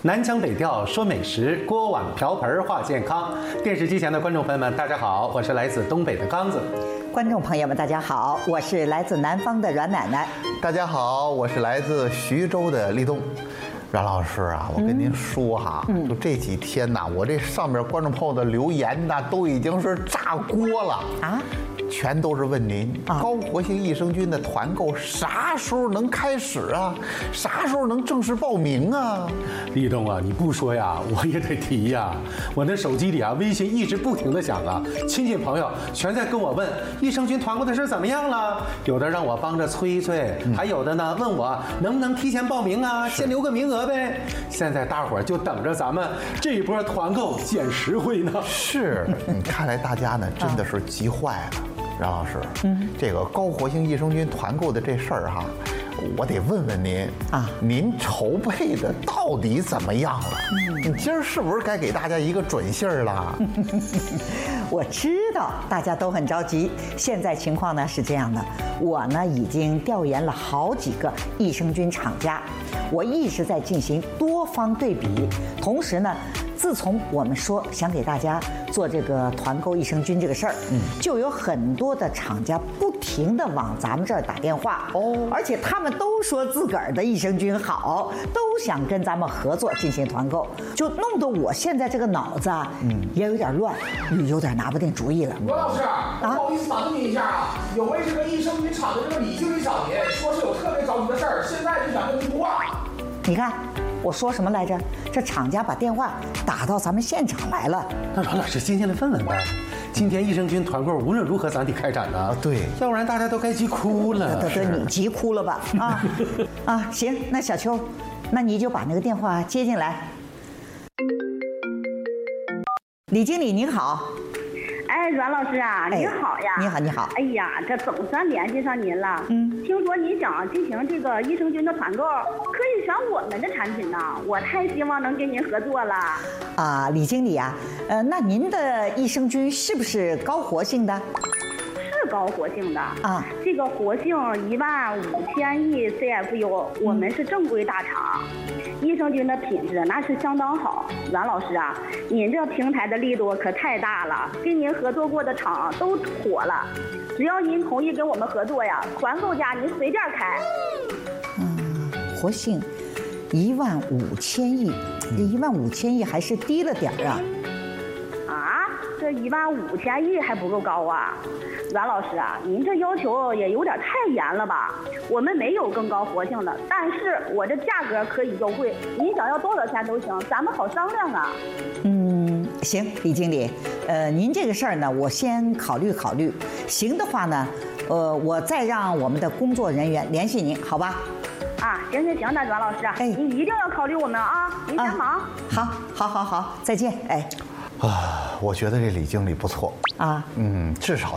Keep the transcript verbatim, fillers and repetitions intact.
南腔北调说美食，锅碗瓢盆话健康。电视机前的观众朋友们，大家好，我是来自东北的刚子。 观众朋友们，大家好，我是来自南方的阮奶奶。 大家好，我是来自徐州的立冬。阮老师啊，我跟您说哈，嗯、就这几天呐，我这上面观众朋友的留言呐，都已经是炸锅了啊！全都是问您、啊、高活性益生菌的团购啥时候能开始啊？啥时候能正式报名啊？ 立冬啊，你不说呀，我也得提呀。我那手机里啊，微信一直不停的响啊，亲戚朋友全在跟我问益生菌团购的事怎么样了，有的让我帮着催催，嗯、还有的呢问我能不能提前报名啊，先留个名额呗。现在大伙儿就等着咱们这一波团购捡实惠呢。 是，你看来大家呢真的是急坏了。阮老师，嗯，这个高活性益生菌团购的这事儿哈，我得问问您啊，您筹备的到底怎么样了？嗯，你今儿是不是该给大家一个准信儿了？ 我知道大家都很着急，现在情况呢是这样的，我呢已经调研了好几个益生菌厂家，我一直在进行多方对比，同时呢。自从我们说想给大家做这个团购益生菌这个事儿，嗯，就有很多的厂家不停地往咱们这儿打电话哦，而且他们都说自个儿的益生菌好，都想跟咱们合作进行团购，就弄得我现在这个脑子啊，嗯，也有点乱，有点拿不定主意了。 罗老师，不好意思打断您一下啊，有位这个益生菌厂的这个李经理找您，说是有特别着急的事儿，现在就想跟您通话。 你看。我说什么来着？这厂家把电话打到咱们现场来了。 那阮老师先进来问问呗。今天益生菌团购无论如何咱得开展呢、啊。 对， 要不然大家都该急哭了。 对对，你急哭了吧？啊啊，行，那小秋，那你就把那个电话接进来。李经理您好。 哎，阮老师啊，你好呀！ 你好，你好。 哎呀，这总算联系上您了。嗯，听说你想进行这个益生菌的团购，可以选我们的产品呢，我太希望能跟您合作了。 啊，李经理啊，呃，那您的益生菌是不是高活性的？ 是高活性的啊， 这个活性一万五千亿 C F U， 我们是正规大厂。益生菌的品质那是相当好，阮老师啊，您这平台的力度可太大了，跟您合作过的厂都火了，只要您同意跟我们合作呀，团购价您随便开。 嗯，活性一万五千亿，这一万五千亿还是低了点儿啊。 啊，这一万五千亿还不够高啊。阮老师啊，您这要求也有点太严了吧？我们没有更高活性的，但是我这价格可以优惠，您想要多少钱都行，咱们好商量啊。 嗯，行，李经理，呃，您这个事儿呢，我先考虑考虑，行的话呢，呃，我再让我们的工作人员联系您，好吧？ 啊，行行行，那阮老师啊，哎，你一定要考虑我们啊，您先忙。 啊、好，好，好，好，再见，哎。 啊，我觉得这李经理不错啊，嗯，至少